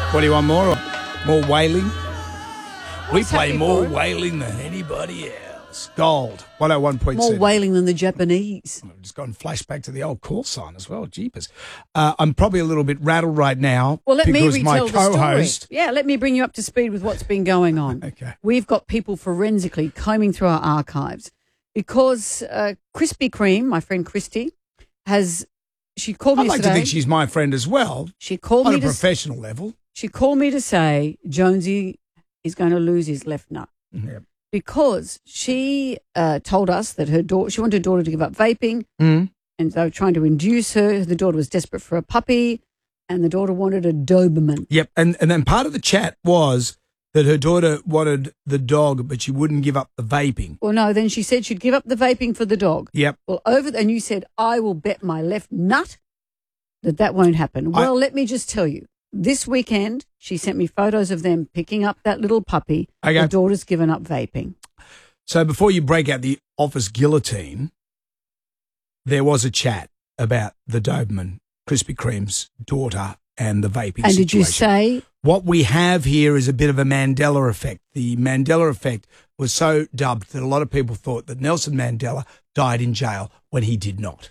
What do you want more? More wailing? We What's play happening more for it? wailing than anybody else. Gold, 101.7. More wailing than the Japanese. I've just gone flashback to the old call sign as well. Jeepers. I'm probably a little bit rattled right now Well, let me because my retell the story. co-host... Yeah, let me bring you up to speed with what's been going on. Okay. We've got people forensically combing through our archives because Krispy Kreme, my friend Christy, she called me I'd like today. to think she's my friend as well, She called on me a professional level. She called me to say Jonesy is going to lose his left nut Yep. because she told us that she wanted her daughter to give up vaping, and they were trying to induce her. The daughter was desperate for a puppy, and the daughter wanted a Doberman. Yep, and then part of the chat was that her daughter wanted the dog, but she wouldn't give up the vaping. Well, no, then she said she'd give up the vaping for the dog. Yep. Well, and you said, I will bet my left nut that won't happen. Well, let me just tell you, this weekend she sent me photos of them picking up that little puppy. Okay. The daughter's given up vaping. So before you break out the office guillotine, there was a chat about the Doberman, Krispy Kreme's daughter, and the vaping And situation. did you say... What we have here is a bit of a Mandela effect. The Mandela effect was so dubbed that a lot of people thought that Nelson Mandela died in jail when he did not.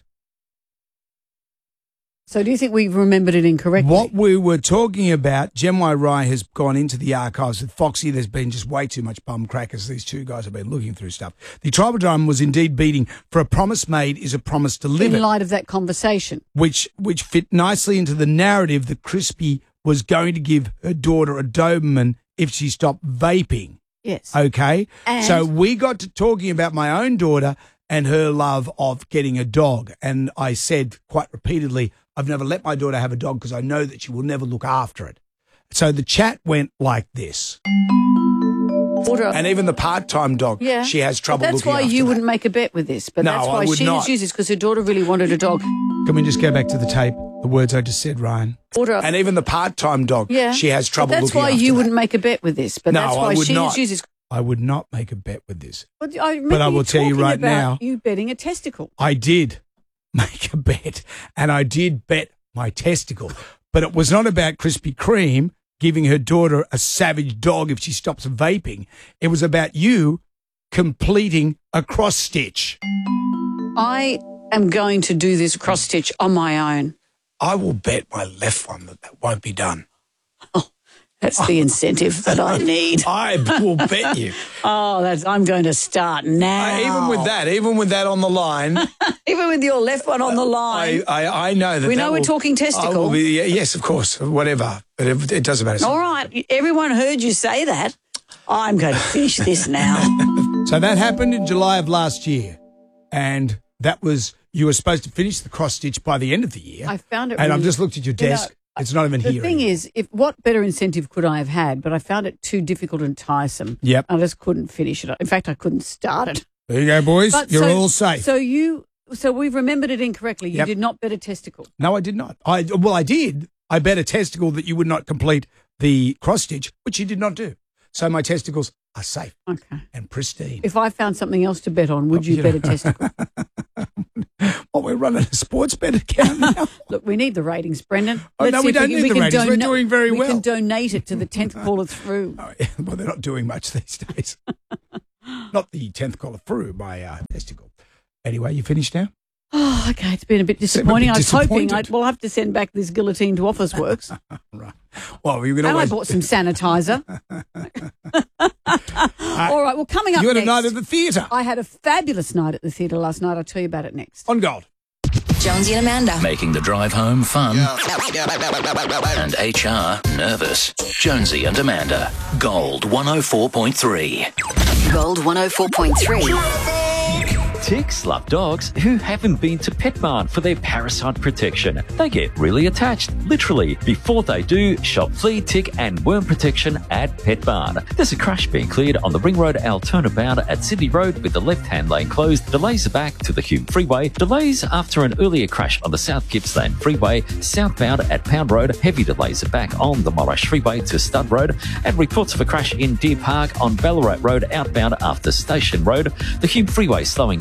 So do you think we've remembered it incorrectly? What we were talking about, Jem Rai has gone into the archives with Foxy. There's been just way too much bum crackers. These two guys have been looking through stuff. The tribal drum was indeed beating, for a promise made is a promise delivered. In light of that conversation. Which fit nicely into the narrative that Crispy was going to give her daughter a Doberman if she stopped vaping. Yes. Okay? And- So we got to talking about my own daughter and her love of getting a dog. And I said quite repeatedly, I've never let my daughter have a dog because I know that she will never look after it. So the chat went like this. And even the part-time dog, she has trouble looking after. That's why you wouldn't make a bet with this, but No, that's why I would she not. uses because her daughter really wanted a dog. Can we just go back to the tape? The words I just said, Ryan. And even the part-time dog, she has trouble looking after. That's why you wouldn't make a bet with this, but No, that's why I would she not. uses. I would not make a bet with this. But I will tell you right now, you betting a testicle. I did make a bet, and I did bet my testicle. But it was not about Krispy Kreme giving her daughter a savage dog if she stops vaping. It was about you completing a cross stitch. I am going to do this cross stitch on my own. I will bet my left one that won't be done. That's the incentive that I need. I will bet you. I'm going to start now. Even with that on the line. Even with your left one on the line. I know that. We know we're talking testicle. Yes, of course, whatever. But it doesn't matter. All right. Everyone heard you say that. I'm going to finish this now. So that happened in July of last year. And that was, you were supposed to finish the cross stitch by the end of the year. I found it And I've really- just looked at your desk. It's not even The here. thing is, what better incentive could I have had? But I found it too difficult and tiresome. Yep. I just couldn't finish it. In fact, I couldn't start it. There you go, boys. But You're all safe. So we've remembered it incorrectly. You Yep. did not bet a testicle. No, I did not. I did. I bet a testicle that you would not complete the cross stitch, which you did not do. So my testicles are safe and pristine. If I found something else to bet on, would you bet a testicle? Well, we're running a sports bet account now. Look, we need the ratings, Brendan. Oh, no, see we if don't need the can ratings. We're doing very We well. can donate it to the 10th caller through. Oh, yeah. Well, they're not doing much these days. Not the 10th caller through my testicle. Anyway, you finished now? Oh, okay. It's been a bit disappointing. I was hoping disappointed. we'll have to send back this guillotine to Officeworks. Right. Well, you're going to And I bought some sanitizer. All right. Well, coming up You had next, a night at the theatre. I had a fabulous night at the theatre last night. I'll tell you about it next. On Gold. Jonesy and Amanda. Making the drive home fun and HR nervous. Jonesy and Amanda. Gold 104.3. Gold 104.3. Ticks love dogs who haven't been to Petmart for their parasite protection. They get really attached, literally. Before they do, shop flea, tick and worm protection at Petmart. There's a crash being cleared on the Ring Road L turnabout at Sydney Road with the left-hand lane closed. Delays are back to the Hume Freeway. Delays after an earlier crash on the South Gippsland Freeway. Southbound at Pound Road. Heavy delays are back on the Morash Freeway to Stud Road. And reports of a crash in Deer Park on Ballarat Road outbound after Station Road. The Hume Freeway slowing down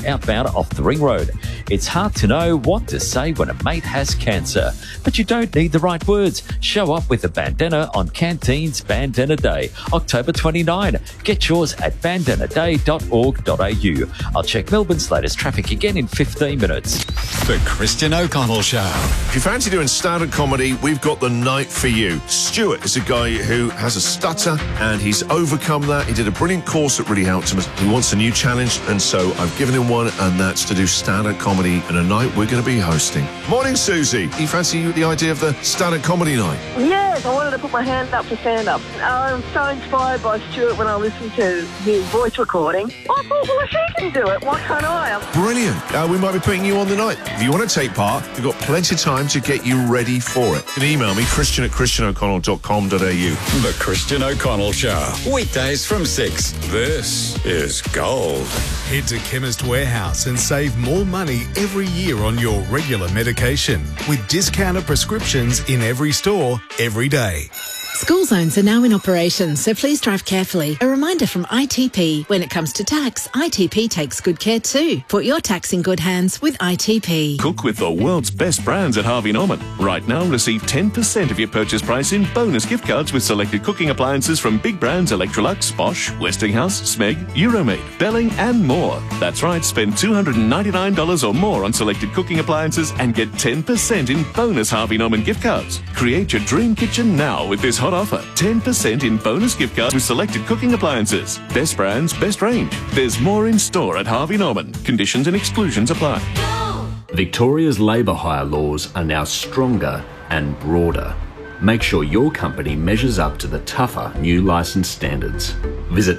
outbound off the Ring Road. It's hard to know what to say when a mate has cancer, but you don't need the right words. Show up with a bandana on Canteen's Bandana Day, October 29. Get yours at bandanaday.org.au. I'll check Melbourne's latest traffic again in 15 minutes. The Christian O'Connell Show. If you fancy doing stand-up comedy, we've got the night for you. Stuart is a guy who has a stutter and he's overcome that. He did a brilliant course that really helped him. He wants a new challenge, and so I've given him one, and that's to do stand-up comedy in a night we're going to be hosting. Morning, Susie. You fancy the idea of the stand-up comedy night? Yes, I wanted to put my hand up for stand-up. I'm so inspired by Stuart when I listen to his voice recording. I thought, well, if he can do it, why can't I? Brilliant. We might be putting you on the night. If you want to take part, you've got plenty of time to get you ready for it. You can email me, christian@christianoconnell.com.au. The Christian O'Connell Show. Weekdays from 6. This is gold. Head to Chemist Warehouse and save more money every year on your regular medication with discounted prescriptions in every store, every day. School zones are now in operation, so please drive carefully. A reminder from ITP, when it comes to tax, ITP takes good care too. Put your tax in good hands with ITP. Cook with the world's best brands at Harvey Norman. Right now, receive 10% of your purchase price in bonus gift cards with selected cooking appliances from big brands Electrolux, Bosch, Westinghouse, Smeg, Euromade, Belling and more. That's right, spend $299 or more on selected cooking appliances and get 10% in bonus Harvey Norman gift cards. Create your dream kitchen now with this hot offer. 10% in bonus gift cards with selected cooking appliances. Best brands, best range. There's more in store at Harvey Norman. Conditions and exclusions apply. Victoria's labour hire laws are now stronger and broader. Make sure your company measures up to the tougher new licence standards. Visit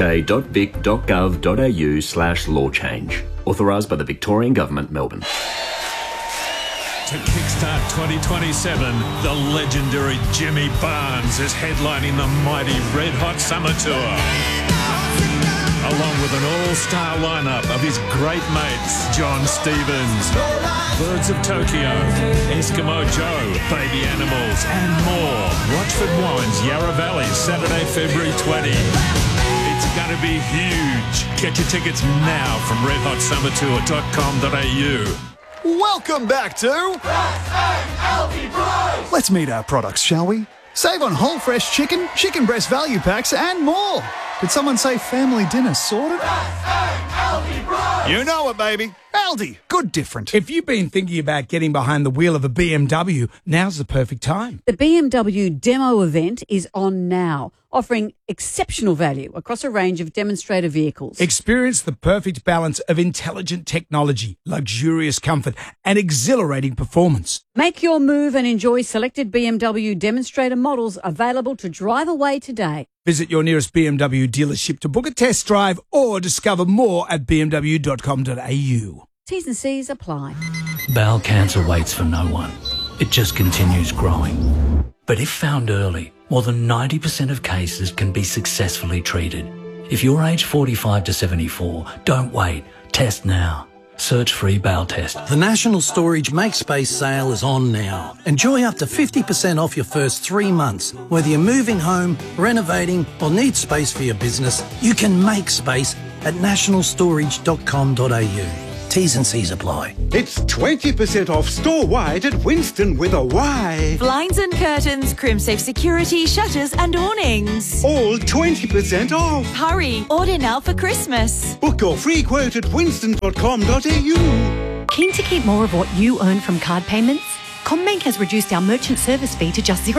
lha.vic.gov.au/law change. Authorised by the Victorian Government, Melbourne. To kickstart 2027, the legendary Jimmy Barnes is headlining the mighty Red Hot Summer Tour. Along with an all-star lineup of his great mates, John Stevens, Birds of Tokyo, Eskimo Joe, Baby Animals, and more. Rochford Wines, Yarra Valley, Saturday, February 20. It's going to be huge. Get your tickets now from redhotsummertour.com.au. Welcome back to Let's meet our products, shall we? Save on whole fresh chicken, chicken breast value packs, and more. Did someone say family dinner sorted? You know it, baby. Aldi, good different. If you've been thinking about getting behind the wheel of a BMW, now's the perfect time. The BMW demo event is on now, offering exceptional value across a range of demonstrator vehicles. Experience the perfect balance of intelligent technology, luxurious comfort, and exhilarating performance. Make your move and enjoy selected BMW demonstrator models available to drive away today. Visit your nearest BMW dealership to book a test drive or discover more at bmw.com.au. T's and C's apply. Bowel cancer waits for no one. It just continues growing. But if found early, more than 90% of cases can be successfully treated. If you're aged 45 to 74, don't wait. Test now. Search free bowel test. The National Storage Make Space sale is on now. Enjoy up to 50% off your first 3 months. Whether you're moving home, renovating, or need space for your business, you can make space at nationalstorage.com.au. T's and C's apply. It's 20% off store-wide at Winston with a Y. Blinds and curtains, Crimsafe security, shutters and awnings. All 20% off. Hurry, order now for Christmas. Book your free quote at winston.com.au. Keen to keep more of what you earn from card payments? CommBank has reduced our merchant service fee to just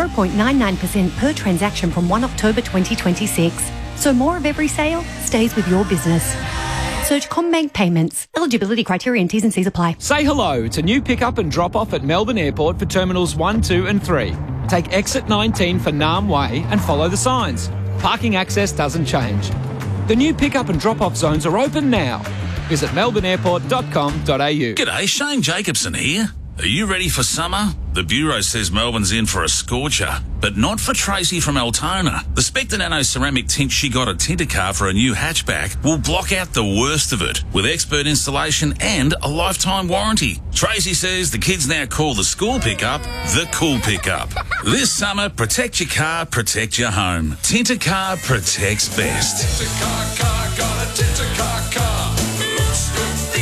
0.99% per transaction from 1 October 2026. So more of every sale stays with your business. Search CommBank Payments. Eligibility criteria and T's and C's apply. Say hello to new pick-up and drop-off at Melbourne Airport for Terminals 1, 2 and 3. Take exit 19 for Nam Way and follow the signs. Parking access doesn't change. The new pick-up and drop-off zones are open now. Visit melbourneairport.com.au. G'day, Shane Jacobson here. Are you ready for summer? The Bureau says Melbourne's in for a scorcher, but not for Tracy from Altona. The Spectre Nano ceramic tint she got at Tintercar for a new hatchback will block out the worst of it with expert installation and a lifetime warranty. Tracy says the kids now call the school pickup the cool pickup. This summer, protect your car, protect your home. Tintercar protects best. Tintercar car, got a Tintercar car. Looks good.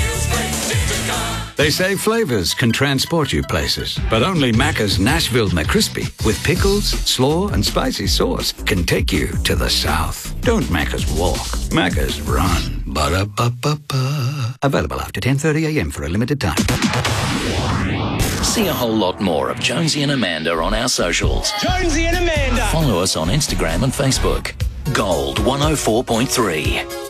They say flavors can transport you places, but only Macca's Nashville McCrispy with pickles, slaw, and spicy sauce can take you to the South. Don't Macca's walk, Macca's run. Ba-da-ba-ba-ba. Available after 10:30 a.m. for a limited time. See a whole lot more of Jonesy and Amanda on our socials. Jonesy and Amanda. Follow us on Instagram and Facebook. Gold 104.3.